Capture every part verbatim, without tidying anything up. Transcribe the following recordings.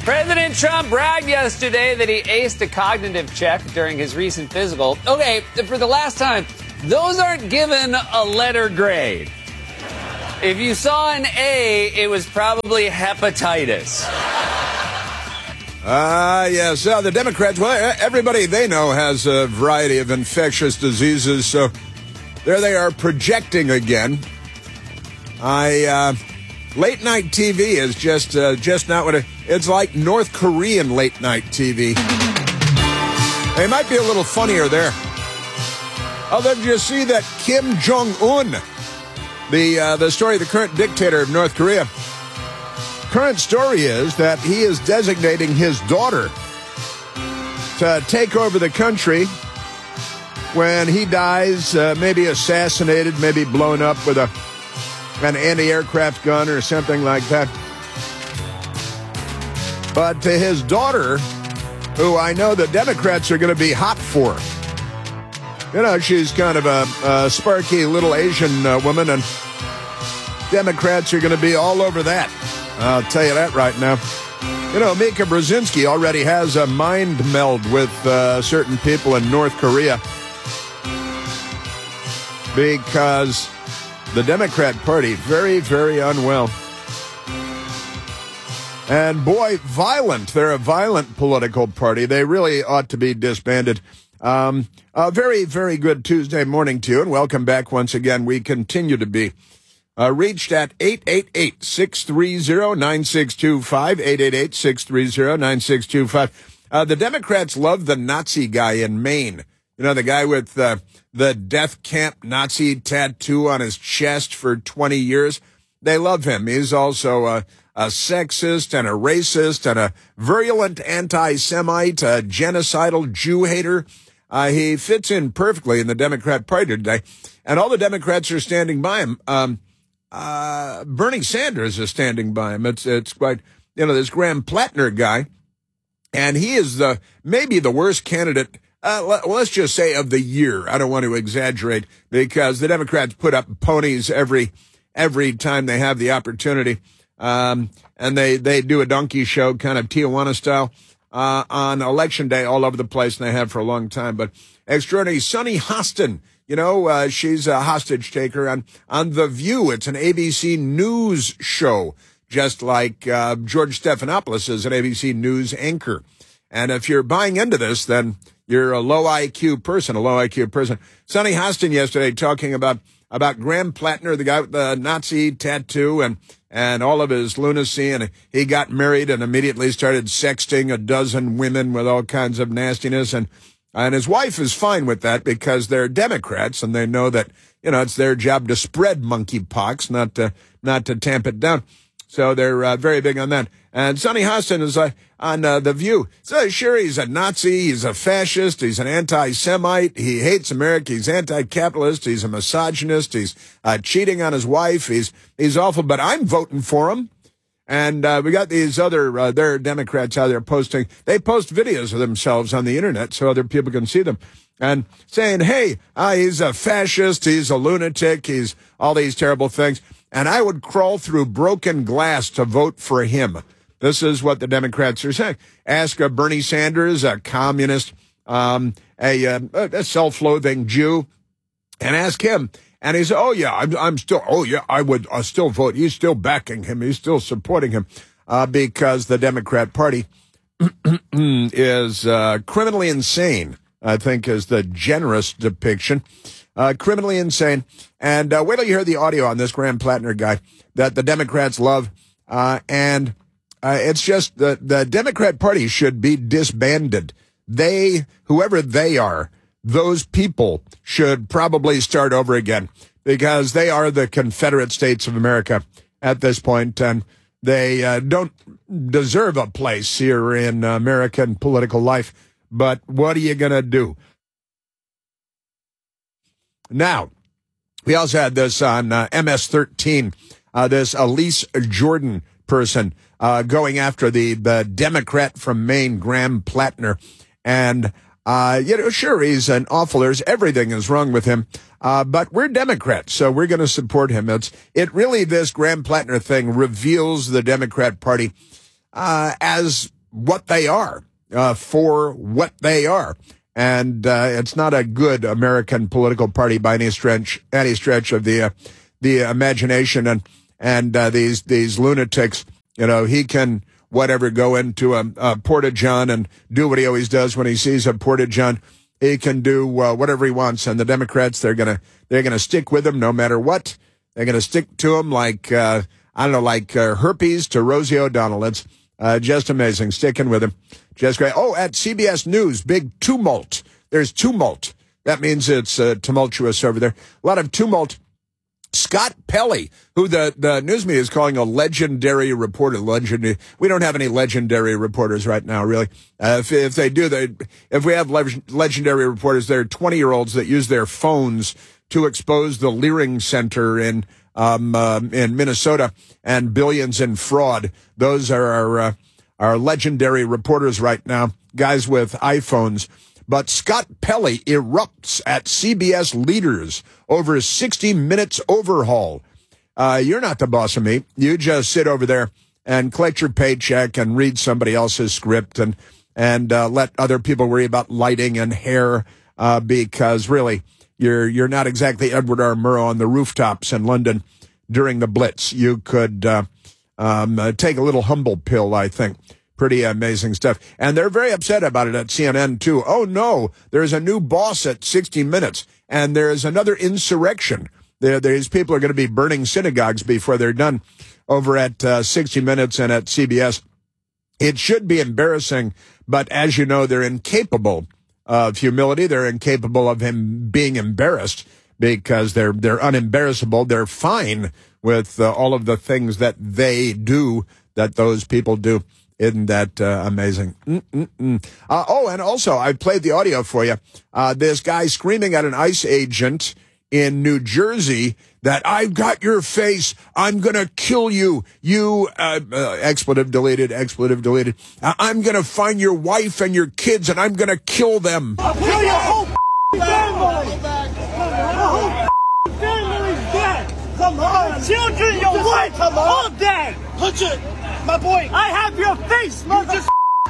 President Trump bragged yesterday that he aced a cognitive check during his recent physical. Okay, for the last time, those aren't given a letter grade. If you saw an A, it was probably hepatitis. Ah, uh, yes. Uh, the Democrats, well, everybody they know has a variety of infectious diseases, so there they are projecting again. I, uh, late night T V is just, uh, just not what it, it's like North Korean late night T V. They might be a little funnier there. Although, did you see that Kim Jong-un, the, uh, the story of the current dictator of North Korea? Current story is that he is designating his daughter to take over the country when he dies, uh, maybe assassinated, maybe blown up with a an anti-aircraft gun or something like that. But to his daughter, who I know the Democrats are going to be hot for. You know, she's kind of a, a sparky little Asian uh, woman, and Democrats are going to be all over that. I'll tell you that right now. You know, Mika Brzezinski already has a mind meld with uh, certain people in North Korea because the Democrat Party, very, very unwell. And boy, violent. They're a violent political party. They really ought to be disbanded. Um, a very, very good Tuesday morning to you, and welcome back once again. We continue to be Uh, reached at eight eight eight, six three zero, nine six two five, eight eight eight, six three zero, nine six two five. Uh, the Democrats love the Nazi guy in Maine. You know, the guy with uh, the death camp Nazi tattoo on his chest for twenty years. They love him. He's also a, a sexist and a racist and a virulent anti-Semite, a genocidal Jew hater. Uh, he fits in perfectly in the Democrat Party today. And all the Democrats are standing by him. Um, Uh, Bernie Sanders is standing by him. It's, it's quite, you know, this Graham Plattner guy, and he is the, maybe the worst candidate, uh, let, let's just say of the year. I don't want to exaggerate because the Democrats put up ponies every, every time they have the opportunity. Um, and they, they do a donkey show, kind of Tijuana style, uh, on election day all over the place, and they have for a long time. But extraordinary, Sunny Hostin. You know, uh, she's a hostage taker on, on The View. It's an A B C News show, just like uh, George Stephanopoulos is an A B C News anchor. And if you're buying into this, then you're a low I Q person, a low I Q person. Sunny Hostin yesterday talking about, about Graham Plattner, the guy with the Nazi tattoo and, and all of his lunacy. And he got married and immediately started sexting a dozen women with all kinds of nastiness. And And his wife is fine with that because they're Democrats and they know that, you know, it's their job to spread monkeypox, not to, not to tamp it down. So they're uh, very big on that. And Sunny Hostin is uh, on uh, The View. So sure, he's a Nazi, he's a fascist, he's an anti-Semite, he hates America, he's anti-capitalist, he's a misogynist, he's uh, cheating on his wife, he's, he's awful, but I'm voting for him. And uh, we got these other, uh, there are Democrats out there posting, they post videos of themselves on the internet so other people can see them. And saying, hey, uh, he's a fascist, he's a lunatic, he's all these terrible things. And I would crawl through broken glass to vote for him. This is what the Democrats are saying. Ask a Bernie Sanders, a communist, um, a, a self-loathing Jew, and ask him. And he said, oh, yeah, I'm, I'm still, oh, yeah, I would uh, still vote. He's still backing him. He's still supporting him uh, because the Democrat Party is uh, criminally insane, I think is the generous depiction. Uh, criminally insane. And uh, wait till you hear the audio on this Graham Plattner guy that the Democrats love. Uh, and uh, it's just the, the Democrat Party should be disbanded. They, whoever they are, those people should probably start over again because they are the Confederate States of America at this point, and they uh, don't deserve a place here in American political life. But what are you going to do? Now, we also had this on uh, M S thirteen, uh, this Elise Jordan person uh, going after the, the Democrat from Maine, Graham Plattner, and Uh, you know, sure, he's an awful, there's everything is wrong with him, uh, but we're Democrats, so we're going to support him. It's, it really, this Graham Plattner thing reveals the Democrat Party, uh, as what they are, uh, for what they are. And uh, it's not a good American political party by any stretch, any stretch of the uh, the imagination. And and uh, these these lunatics, you know, he can whatever go into a, a porta-john and do what he always does when he sees a porta-john. He can do uh, whatever he wants. And the Democrats, they're gonna they're gonna stick with him no matter what. They're gonna stick to him like uh, I don't know, like uh, herpes to Rosie O'Donnell. It's uh, just amazing, sticking with him. Just great. Oh, at C B S News, big tumult. There's tumult. That means it's uh, tumultuous over there. A lot of tumult. Scott Pelley, who the, the news media is calling a legendary reporter. Legendary. We don't have any legendary reporters right now, really. Uh, if, if they do, they, if we have leg- legendary reporters, they're twenty-year-olds that use their phones to expose the Leering Center in um, uh, in Minnesota and billions in fraud. Those are our, uh, our legendary reporters right now, guys with iPhones. But Scott Pelley erupts at C B S leaders over a sixty minutes overhaul. Uh, you're not the boss of me. You just sit over there and collect your paycheck and read somebody else's script and and uh, let other people worry about lighting and hair uh, because really you're you're not exactly Edward R. Murrow on the rooftops in London during the Blitz. You could uh, um, uh, take a little humble pill, I think. Pretty amazing stuff. And they're very upset about it at C N N, too. Oh, no, there's a new boss at sixty minutes, and there's another insurrection. There, these people are going to be burning synagogues before they're done over at uh, sixty minutes and at C B S. It should be embarrassing, but as you know, they're incapable of humility. They're incapable of him being embarrassed because they're they're unembarrassable. They're fine with uh, all of the things that they do, that those people do. Isn't that uh, amazing? Uh, oh, and also, I played the audio for you. Uh, this guy screaming at an ICE agent in New Jersey that, I've got your face, I'm going to kill you, you, uh, uh, expletive deleted, expletive deleted. Uh, I'm going to find your wife and your kids, and I'm going to kill them. I'll kill your whole family. Your whole family's dead. Come on. Children, your wife, come on. All dead. Punch it. My boy, I have your face, mother.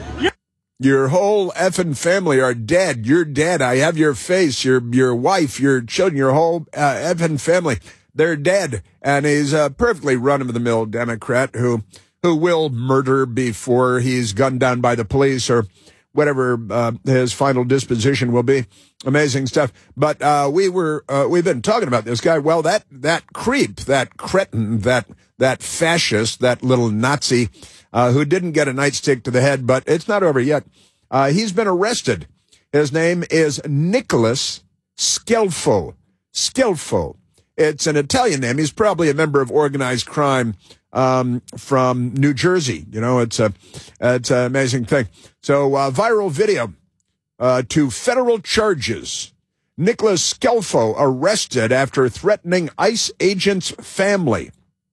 Your whole effing family are dead. You're dead. I have your face, your your wife, your children, your whole uh, effing family. They're dead. And he's a perfectly run-of-the-mill Democrat who who will murder before he's gunned down by the police or whatever uh, his final disposition will be. Amazing stuff. But uh, we were uh, we've been talking about this guy. Well, that that creep, that cretin, that that fascist, that little Nazi uh, who didn't get a nightstick to the head, but it's not over yet. Uh, he's been arrested. His name is Nicholas Scelfo. Scelfo. It's an Italian name. He's probably a member of organized crime um, from New Jersey. You know, it's a it's an amazing thing. So uh, viral video uh, to federal charges. Nicholas Scelfo arrested after threatening ICE agent's family.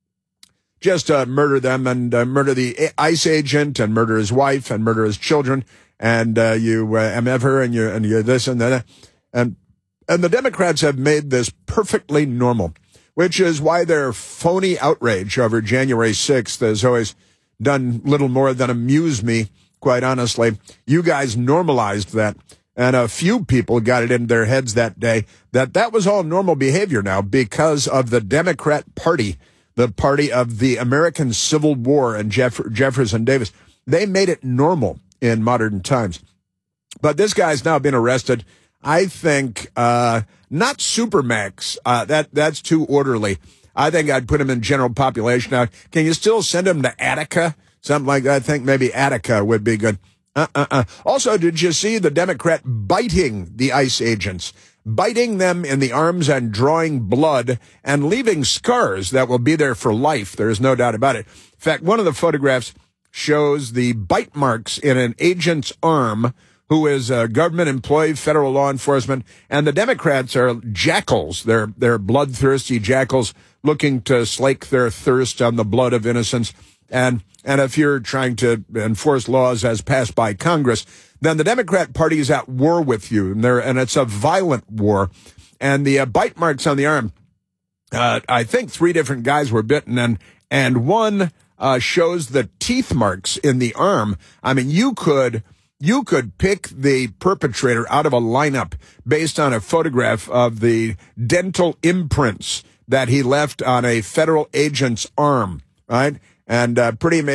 Just uh, murder them and uh, murder the ICE agent and murder his wife and murder his children. And uh, you uh, M F her and you and you this and that. And and the Democrats have made this perfectly normal, which is why their phony outrage over January sixth has always done little more than amuse me, quite honestly. You guys normalized that. And a few people got it in their heads that day that that was all normal behavior now because of the Democrat Party. The party of the American Civil War and Jeff- Jefferson Davis. They made it normal in modern times. But this guy's now been arrested. I think uh, not Supermax. Uh, that that's too orderly. I think I'd put him in general population. Now, can you still send him to Attica? Something like that. I think maybe Attica would be good. Uh-uh-uh. Also, did you see the Democrat biting the ICE agents? Biting them in the arms and drawing blood and leaving scars that will be there for life. There is no doubt about it. In fact, one of the photographs shows the bite marks in an agent's arm who is a government employee, federal law enforcement, and the Democrats are jackals. They're, they're bloodthirsty jackals looking to slake their thirst on the blood of innocents. And, and if you're trying to enforce laws as passed by Congress, then the Democrat Party is at war with you, and, and it's a violent war. And the uh, bite marks on the arm, uh, I think three different guys were bitten, and and one uh, shows the teeth marks in the arm. I mean, you could you could pick the perpetrator out of a lineup based on a photograph of the dental imprints that he left on a federal agent's arm, right? And uh, pretty amazing.